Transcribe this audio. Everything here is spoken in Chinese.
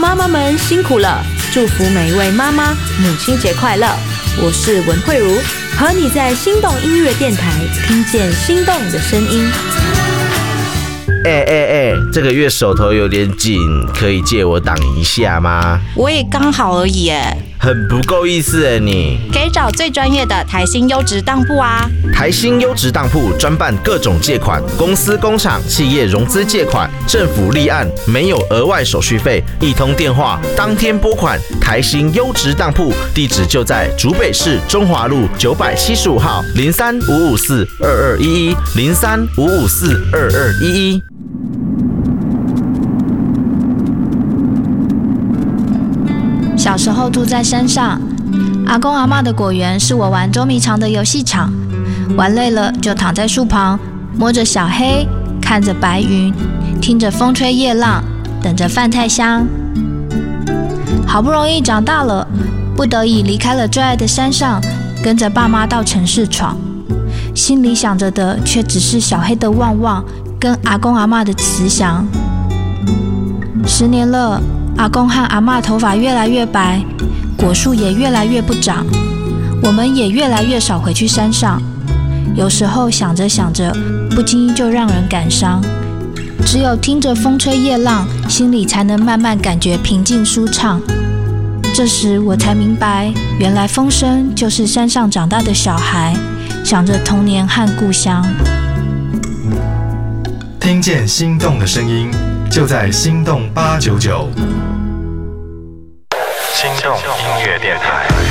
妈妈们辛苦了，祝福每一位妈妈母亲节快乐。我是文慧茹，和你在心动音乐电台听见心动的声音。 这个月手头有点紧，可以借我挡一下吗？ 我也刚好而已耶， 很不够意思耶你。 可以找最专业的台新优质当铺啊。 台新优质当铺专办各种借款，公司、工厂、企业融资借款，政府立案，没有额外手续费，一通电话当天拨款。台新优质当铺地址就在竹北市中华路975号03-554-2211 03-554-2211。 小时候住在山上，阿公阿嬷的果园是我玩捉迷藏的游戏场，玩累了就躺在树旁，摸着小黑，看着白云，听着风吹叶浪，等着饭菜香。好不容易长大了，不得已离开了最爱的山上，跟着爸妈到城市闯，心里想着的却只是小黑的旺旺跟阿公阿嬷的慈祥。10年了，阿公和阿嬷头发越来越白，果树也越来越不长，我们也越来越少回去山上。有时候想着想着，不经意就让人感伤。只有听着风吹叶浪，心里才能慢慢感觉平静舒畅。这时我才明白，原来风声就是山上长大的小孩，想着童年和故乡。 听见心动的声音，就在心动899。心动音乐电台。